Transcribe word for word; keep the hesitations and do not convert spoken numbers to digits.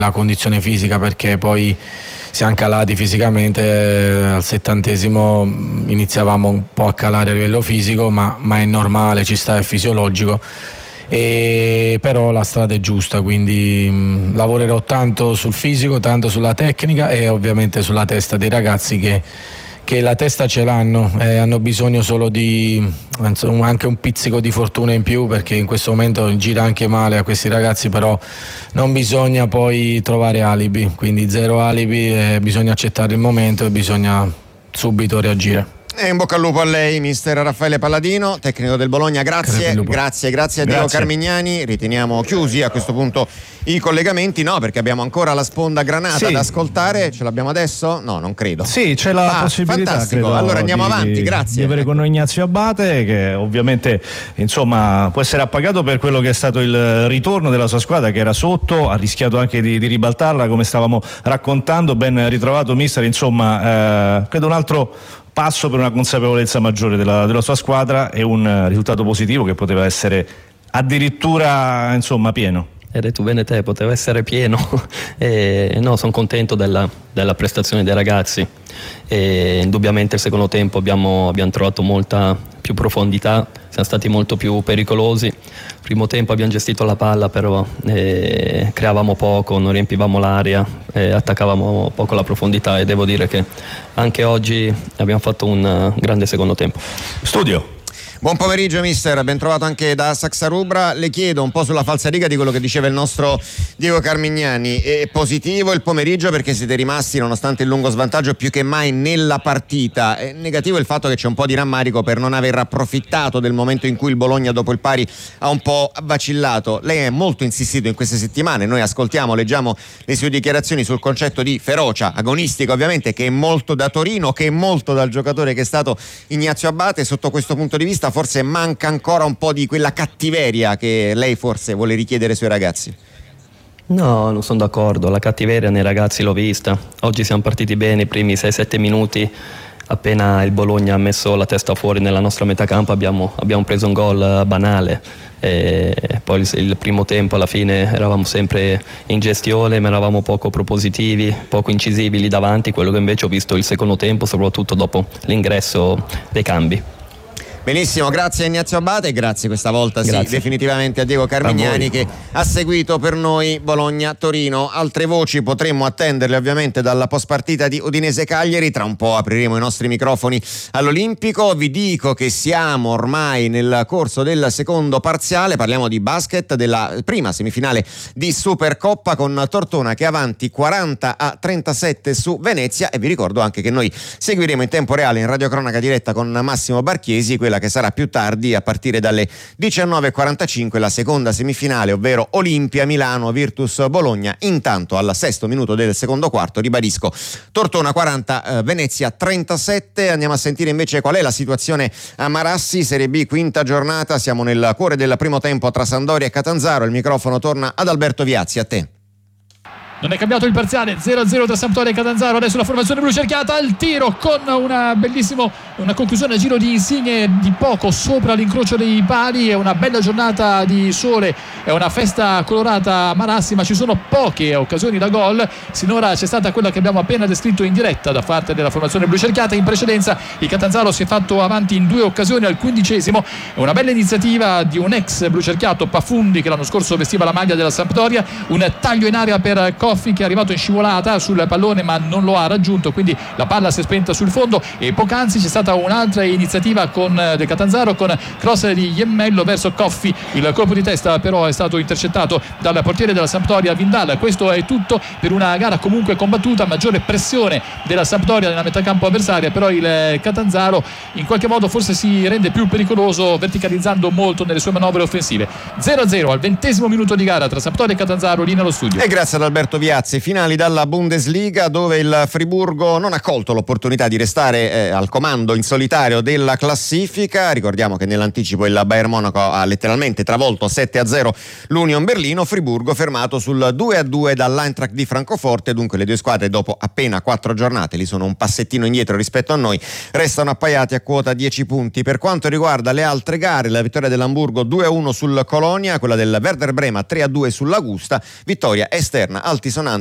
la condizione fisica, perché poi siamo calati fisicamente, eh, al settantesimo iniziavamo un po' a calare a livello fisico, ma, ma è normale, ci sta, è fisiologico. E però la strada è giusta, quindi mh, lavorerò tanto sul fisico, tanto sulla tecnica e ovviamente sulla testa dei ragazzi che, che la testa ce l'hanno, eh, hanno bisogno solo di insomma, anche un pizzico di fortuna in più, perché in questo momento gira anche male a questi ragazzi, però non bisogna poi trovare alibi, quindi zero alibi, eh, bisogna accettare il momento e bisogna subito reagire. E in bocca al lupo a lei, mister Raffaele Palladino, tecnico del Bologna. Grazie, grazie, grazie a Diego Carmignani. Riteniamo chiusi a questo punto i collegamenti, no, perché abbiamo ancora la sponda Granata sì. da ascoltare. Ce l'abbiamo adesso? No, non credo. Sì, c'è la ah, possibilità. Fantastico. Credo, allora andiamo di, avanti, grazie. Di avere con noi Ignazio Abate, che ovviamente insomma può essere appagato per quello che è stato il ritorno della sua squadra, che era sotto, ha rischiato anche di, di ribaltarla, come stavamo raccontando. Ben ritrovato, mister. Insomma, eh, credo un altro passo per una consapevolezza maggiore della, della sua squadra e un risultato positivo che poteva essere addirittura insomma pieno. Hai detto bene te, poteva essere pieno. E, no, sono contento della, della prestazione dei ragazzi. E, indubbiamente il secondo tempo abbiamo, abbiamo trovato molta più profondità, siamo stati molto più pericolosi. Primo tempo abbiamo gestito la palla, però eh, creavamo poco, non riempivamo l'area, eh, attaccavamo poco la profondità, e devo dire che anche oggi abbiamo fatto un uh, grande secondo tempo. Studio. Buon pomeriggio mister, ben trovato anche da Saxarubra. Le chiedo un po' sulla falsariga di quello che diceva il nostro Diego Carmignani. È positivo il pomeriggio perché siete rimasti, nonostante il lungo svantaggio, più che mai nella partita. È negativo il fatto che c'è un po' di rammarico per non aver approfittato del momento in cui il Bologna dopo il pari ha un po' vacillato. Lei è molto insistito in queste settimane, noi ascoltiamo, leggiamo le sue dichiarazioni sul concetto di ferocia agonistica, ovviamente, che è molto da Torino, che è molto dal giocatore che è stato Ignazio Abate. Sotto questo punto di vista forse manca ancora un po' di quella cattiveria che lei forse vuole richiedere ai suoi ragazzi. No, non sono d'accordo, la cattiveria nei ragazzi l'ho vista. Oggi siamo partiti bene i primi sei sette minuti, appena il Bologna ha messo la testa fuori nella nostra metà campo abbiamo, abbiamo preso un gol banale. E poi il, il primo tempo alla fine eravamo sempre in gestione, ma eravamo poco propositivi, poco incisibili davanti, quello che invece ho visto il secondo tempo, soprattutto dopo l'ingresso dei cambi. Benissimo, grazie a Ignazio Abate e grazie questa volta sì, definitivamente a Diego Carmignani, a che ha seguito per noi Bologna-Torino. Altre voci potremmo attenderle ovviamente dalla post partita di Udinese-Cagliari. Tra un po' apriremo i nostri microfoni all'Olimpico. Vi dico che siamo ormai nel corso del secondo parziale, parliamo di basket, della prima semifinale di Supercoppa, con Tortona che è avanti quaranta a trentasette su Venezia, e vi ricordo anche che noi seguiremo in tempo reale in radiocronaca diretta con Massimo Barchiesi quella che sarà più tardi, a partire dalle diciannove e quarantacinque, la seconda semifinale, ovvero Olimpia Milano Virtus Bologna. Intanto al sesto minuto del secondo quarto, ribadisco, Tortona quaranta, eh, Venezia trentasette. Andiamo a sentire invece qual è la situazione a Marassi, Serie B, quinta giornata. Siamo nel cuore del primo tempo tra Sampdoria e Catanzaro. Il microfono torna ad Alberto Viazzi, a te. Non è cambiato il parziale, zero a zero tra Sampdoria e Catanzaro. Adesso la formazione blu cerchiata al tiro con una bellissimo una conclusione a giro di Insigne di poco sopra l'incrocio dei pali. È una bella giornata di sole, è una festa colorata a Marassi, ma ci sono poche occasioni da gol. Sinora c'è stata quella che abbiamo appena descritto in diretta da parte della formazione blu cerchiata. In precedenza il Catanzaro si è fatto avanti in due occasioni al quindicesimo. È una bella iniziativa di un ex blu cerchiato, Pafundi, che l'anno scorso vestiva la maglia della Sampdoria. Un taglio in aria per Coffi, che è arrivato in scivolata sul pallone ma non lo ha raggiunto, quindi la palla si è spenta sul fondo. E poc'anzi c'è stata un'altra iniziativa con, del Catanzaro, con cross di Iemmello verso Coffi. Il colpo di testa però è stato intercettato dal portiere della Sampdoria, Vindal. Questo è tutto per una gara comunque combattuta, maggiore pressione della Sampdoria nella metà campo avversaria, però il Catanzaro in qualche modo forse si rende più pericoloso verticalizzando molto nelle sue manovre offensive. zero a zero al ventesimo minuto di gara tra Sampdoria e Catanzaro, lì nello studio. E grazie ad Alberto Viazzi. Finali dalla Bundesliga, dove il Friburgo non ha colto l'opportunità di restare eh, al comando in solitario della classifica. Ricordiamo che nell'anticipo il Bayern Monaco ha letteralmente travolto sette a zero l'Union Berlino. Friburgo fermato sul due a due dall'Eintracht di Francoforte. Dunque le due squadre, dopo appena quattro giornate, li sono un passettino indietro rispetto a noi, restano appaiati a quota dieci punti. Per quanto riguarda le altre gare, la vittoria dell'Hamburgo due a uno sul Colonia, quella del Werder Brema tre a due sull'Augusta, vittoria esterna Altis altisonanti